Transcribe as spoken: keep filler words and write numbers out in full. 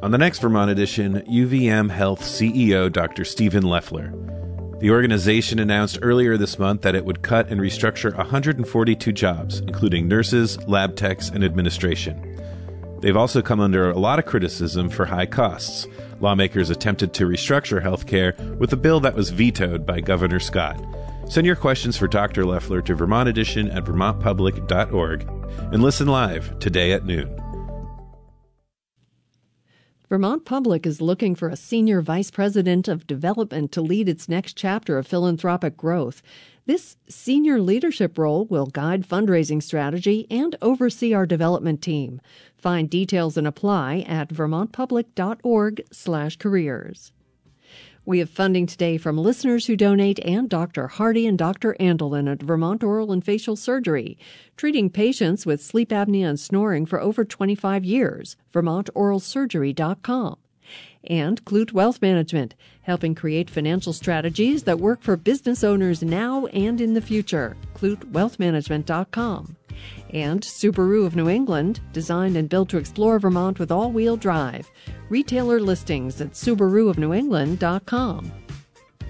On the next Vermont edition, U V M Health C E O Doctor Stephen Loeffler. The organization announced earlier this month that it would cut and restructure one hundred forty-two jobs, including nurses, lab techs, and administration. They've also come under a lot of criticism for high costs. Lawmakers attempted to restructure healthcare with a bill that was vetoed by Governor Scott. Send your questions for Doctor Loeffler to Vermont Edition at vermont public dot org and listen live today at noon. Vermont Public is looking for a senior vice president of development to lead its next chapter of philanthropic growth. This senior leadership role will guide fundraising strategy and oversee our development team. Find details and apply at vermont public dot org slash careers. We have funding today from listeners who donate and Doctor Hardy and Doctor Andelin at Vermont Oral and Facial Surgery, treating patients with sleep apnea and snoring for over twenty-five years, vermont oral surgery dot com. And Clute Wealth Management, helping create financial strategies that work for business owners now and in the future, clute wealth management dot com. And Subaru of New England, designed and built to explore Vermont with all-wheel drive. Retailer listings at subaru of new england dot com.